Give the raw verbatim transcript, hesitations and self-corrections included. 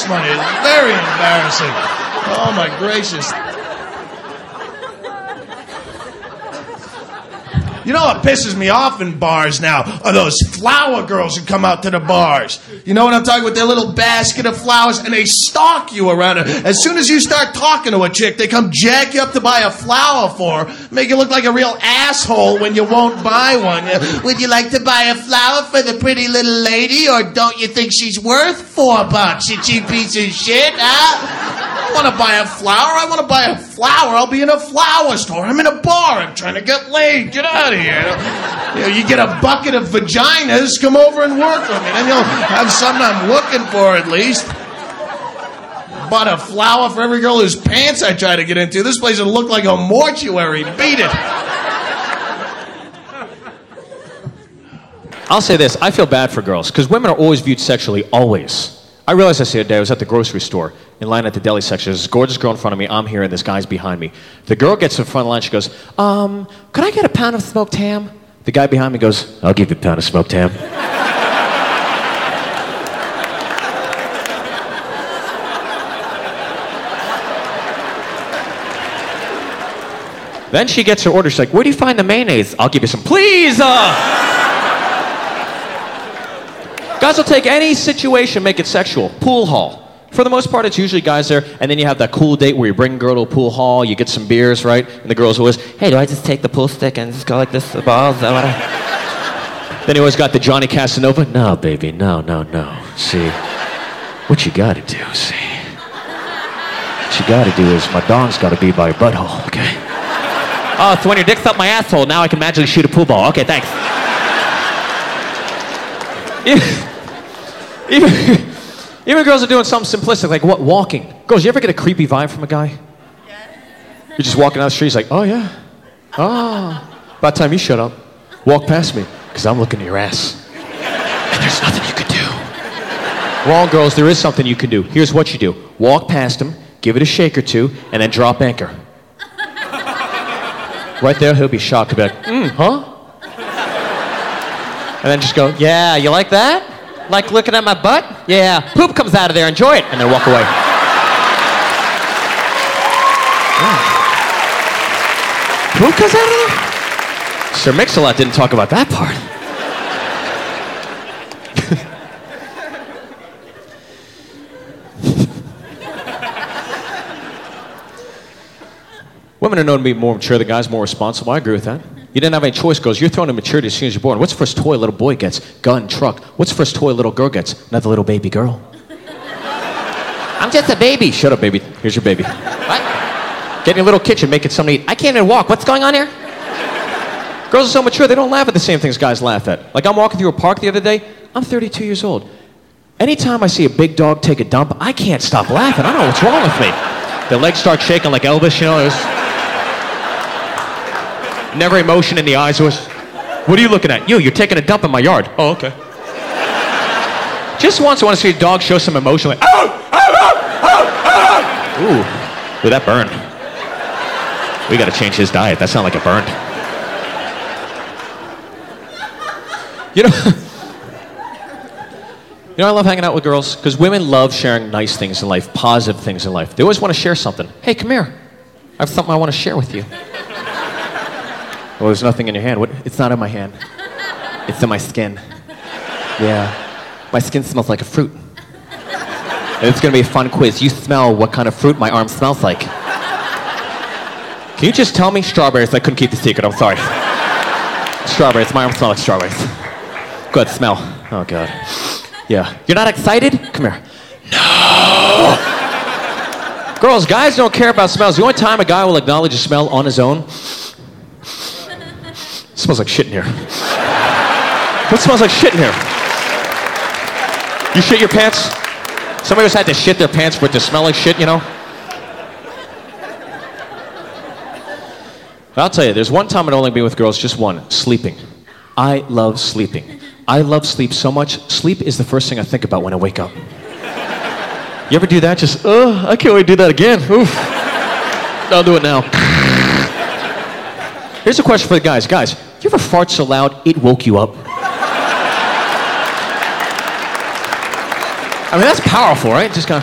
gas money. It's very embarrassing. Oh, my gracious. You know what pisses me off in bars now are those flower girls who come out to the bars. You know what I'm talking about? With their little basket of flowers, and they stalk you around it. As soon as you start talking to a chick, they come jack you up to buy a flower for her, make you look like a real asshole when you won't buy one. Would you like to buy a flower for the pretty little lady, or don't you think she's worth four bucks, you cheap piece of shit, huh? I don't want to buy a flower. I want to buy a flower. I'll be in a flower store. I'm in a bar. I'm trying to get laid. Get out of here. You know, you get a bucket of vaginas. Come over and work with me. Then you'll have something I'm looking for at least. Bought a flower for every girl whose pants I try to get into. This place will look like a mortuary. Beat it. I'll say this. I feel bad for girls because women are always viewed sexually. Always. I realized this the other day. I was at the grocery store in line at the deli section. There's this gorgeous girl in front of me. I'm here, and this guy's behind me. The girl gets to the front of the line. She goes, um, could I get a pound of smoked ham? The guy behind me goes, I'll give you a pound of smoked ham. Then she gets her order. She's like, where do you find the mayonnaise? I'll give you some. Please! Uh... Guys will take any situation, make it sexual. Pool hall. For the most part, it's usually guys there, and then you have that cool date where you bring a girl to a pool hall, you get some beers, right? And the girl's always, hey, do I just take the pool stick and just go like this, the balls? Then you always got the Johnny Casanova. No, baby, no, no, no. See, what you gotta do, see? What you gotta do is, my dong's gotta be by your butthole, okay? Oh, so when your dick's up my asshole, now I can magically shoot a pool ball. Okay, thanks. Yeah. Even, even girls are doing something simplistic, like what? Walking. Girls, you ever get a creepy vibe from a guy? Yeah. You're just walking down the street, he's like, oh yeah. Oh. About time you shut up. Walk past me, because I'm looking at your ass. And there's nothing you can do. Wrong, girls, there is something you can do. Here's what you do. Walk past him, give it a shake or two, and then drop anchor. Right there, he'll be shocked. He'll be like, mm, huh? And then just go, yeah, you like that? Like looking at my butt? Yeah, poop comes out of there, enjoy it. And then walk away. Yeah. Poop comes out of there? Sir Mix-a-Lot didn't talk about that part. Women are known to be more mature, the guys more responsible. I agree with that. You didn't have any choice, girls. You're thrown in maturity as soon as you're born. What's the first toy a little boy gets? Gun, truck. What's the first toy a little girl gets? Another little baby girl. I'm just a baby. Shut up, baby. Here's your baby. What? Get in your little kitchen, make it something to eat. I can't even walk. What's going on here? Girls are so mature, they don't laugh at the same things guys laugh at. Like I'm walking through a park the other day. I'm thirty-two years old. Anytime I see a big dog take a dump, I can't stop laughing. I don't know what's wrong with me. The legs start shaking like Elvis, you know. There's never emotion in the eyes. Was, what are you looking at? You, you're taking a dump in my yard. Oh, okay. Just once I want to see a dog show some emotion, like, oh, oh, oh, oh, oh. Ooh, ooh, that burned. We got to change his diet. That sounded like it burned. You know, you know, I love hanging out with girls because women love sharing nice things in life, positive things in life. They always want to share something. Hey, come here. I have something I want to share with you. Well, there's nothing in your hand. What? It's not in my hand. It's in my skin. Yeah. My skin smells like a fruit. And it's going to be a fun quiz. You smell what kind of fruit my arm smells like. Can you just tell me? Strawberries. I couldn't keep the secret. I'm sorry. Strawberries. My arm smells like strawberries. Good. Smell. Oh, God. Yeah. You're not excited? Come here. No! Girls, guys don't care about smells. The only time a guy will acknowledge a smell on his own... It smells like shit in here. What smells like shit in here? You shit your pants? Somebody else had to shit their pants for it to smell like shit, you know? But I'll tell you, there's one time I'd only be with girls, just one, sleeping. I love sleeping. I love sleep so much, sleep is the first thing I think about when I wake up. You ever do that? Just, oh, I can't wait to do that again. Oof. I'll do it now. Here's a question for the guys. Guys, you ever fart so loud it woke you up? I mean, that's powerful, right? Just kind of...